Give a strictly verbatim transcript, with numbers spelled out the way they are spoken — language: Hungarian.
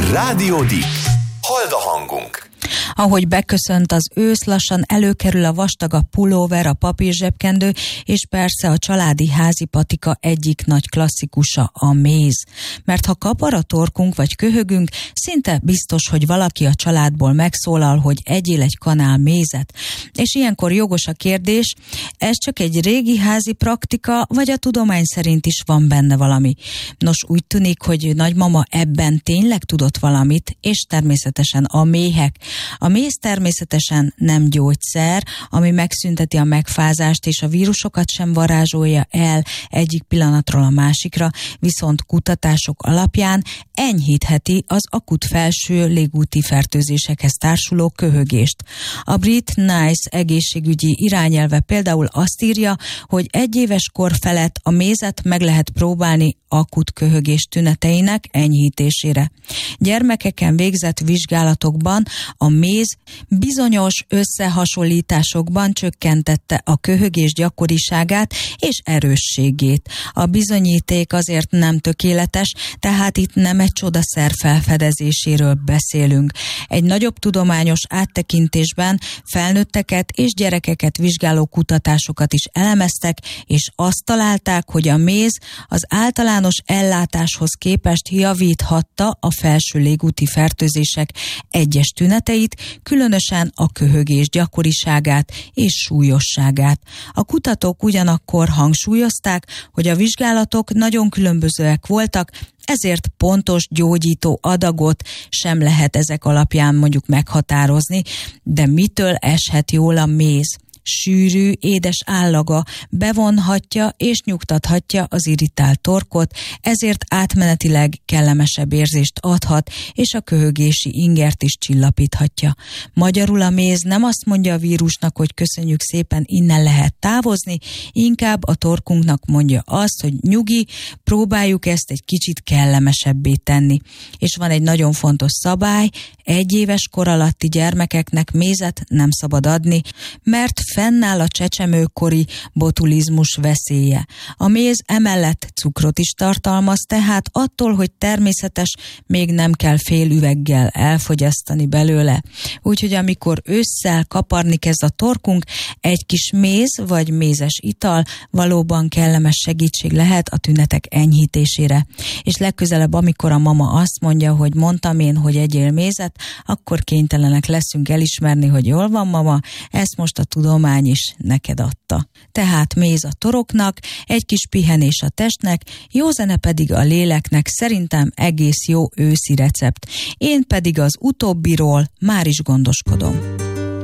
Rádió Dix. Hold a hangunk. Ahogy beköszönt az ősz, lassan előkerül a vastagabb pulóver, a papírzsebkendő, és persze a családi házi patika egyik nagy klasszikusa, a méz. Mert ha kapar a torkunk vagy köhögünk, szinte biztos, hogy valaki a családból megszólal, hogy egyél egy kanál mézet. És ilyenkor jogos a kérdés, ez csak egy régi házi praktika, vagy a tudomány szerint is van benne valami? Nos, úgy tűnik, hogy nagymama ebben tényleg tudott valamit, és természetesen a méhek. A méz természetesen nem gyógyszer, ami megszünteti a megfázást, és a vírusokat sem varázsolja el egyik pillanatról a másikra, viszont kutatások alapján enyhítheti az akut felső légúti fertőzésekhez társuló köhögést. A brit NICE egészségügyi irányelve például azt írja, hogy egy éves kor felett a mézet meg lehet próbálni akut köhögés tüneteinek enyhítésére. Gyermekeken végzett vizsgálatokban a méz bizonyos összehasonlításokban csökkentette a köhögés gyakoriságát és erősségét. A bizonyíték azért nem tökéletes, tehát itt nem egy csodaszer felfedezéséről beszélünk. Egy nagyobb tudományos áttekintésben felnőtteket és gyerekeket vizsgáló kutatásokat is elemeztek, és azt találták, hogy a méz az általános ellátáshoz képest javíthatta a felső légúti fertőzések egyes tüneteit, különösen a köhögés gyakoriságát és súlyosságát. A kutatók ugyanakkor hangsúlyozták, hogy a vizsgálatok nagyon különbözőek voltak, ezért pontos gyógyító adagot sem lehet ezek alapján mondjuk meghatározni, de mitől eshet jól a méz? Sűrű, édes állaga bevonhatja és nyugtathatja az irritált torkot, ezért átmenetileg kellemesebb érzést adhat, és a köhögési ingert is csillapíthatja. Magyarul a méz nem azt mondja a vírusnak, hogy köszönjük szépen, innen lehet távozni, inkább a torkunknak mondja azt, hogy nyugi, próbáljuk ezt egy kicsit kellemesebbé tenni. És van egy nagyon fontos szabály, egy éves kor alatti gyermekeknek mézet nem szabad adni, mert fennáll a csecsemőkori botulizmus veszélye. A méz emellett cukrot is tartalmaz, tehát attól, hogy természetes, még nem kell fél üveggel elfogyasztani belőle. Úgyhogy amikor ősszel kaparni kezd a torkunk, egy kis méz vagy mézes ital valóban kellemes segítség lehet a tünetek enyhítésére. És legközelebb, amikor a mama azt mondja, hogy mondtam én, hogy egyél mézet, akkor kénytelenek leszünk elismerni, hogy jól van, mama, ezt most a tudomány is neked adta. Tehát méz a toroknak, egy kis pihenés a testnek, jó zene pedig a léleknek, szerintem egész jó őszi recept. Én pedig az utóbbiról már is gondoskodom.